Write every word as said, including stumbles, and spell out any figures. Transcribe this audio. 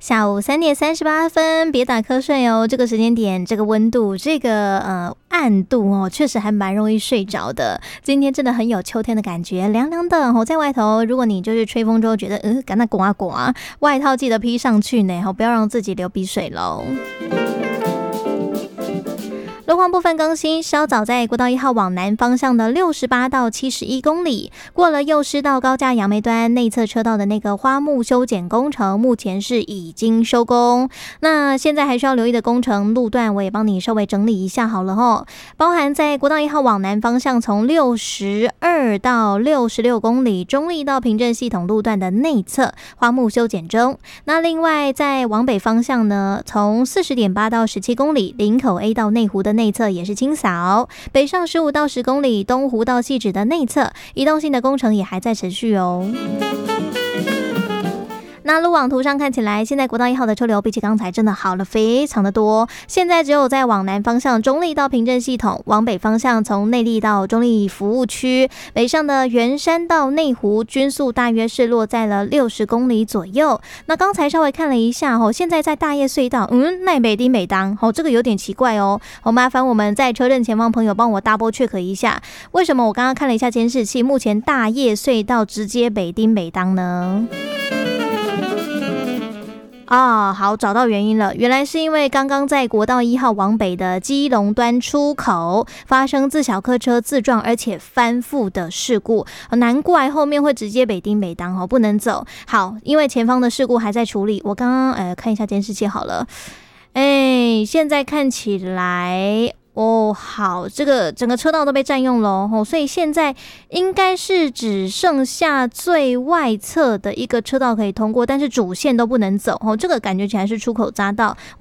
下午三点三十八分，别打瞌睡哦。这个时间点，这个温度，这个呃暗度哦，确实还蛮容易睡着的。今天真的很有秋天的感觉，凉凉的哦。在外头，如果你就是吹风之后觉得嗯，赶那刮刮，外套记得披上去呢，哦，不要让自己流鼻水喽。路况部分更新，稍早在国道一号往南方向的六十八到七十一公里，过了幼师到高架杨梅端内侧车道的那个花木修剪工程，目前是已经收工。那现在还需要留意的工程路段，我也帮你稍微整理一下好了齁。包含在国道一号往南方向，从六十二到六十六公里，中立到平镇系统路段的内侧花木修剪中。那另外在往北方向呢，从四十点八到十七公里，林口 A 到内湖的内侧也是清扫，北上十五到十公里，东湖到汐止的内侧移动性的工程也还在持续哦。那路网图上看起来，现在国道一号的车流比起刚才真的好了非常的多。现在只有在往南方向中立到平镇系统，往北方向从内坜到中立服务区，北上的圆山到内湖均速大约是落在了六十公里左右。那刚才稍微看了一下哦，现在在大叶隧道，嗯，奈北丁北当哦，这个有点奇怪哦。好，麻烦我们在车阵前方朋友帮我 double check 一下，为什么我刚刚看了一下监视器，目前大叶隧道直接北丁北当呢？啊、哦，好，找到原因了，原来是因为刚刚在国道一号往北的基隆端出口发生自小客车自撞而且翻覆的事故，难怪后面会直接北丁北当哦，不能走。好，因为前方的事故还在处理，我刚刚呃看一下监视器好了，哎，现在看起来。哦，好，这个整个车道都被占用了哦，所以现在应该是只剩下最外侧的一个车道可以通过，但是主线都不能走哦，这个感觉起来是出口匝道。